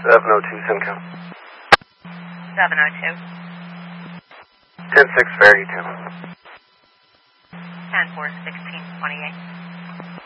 702 Simcoe. 702. 106 Faraday 2. 10-4, 1628.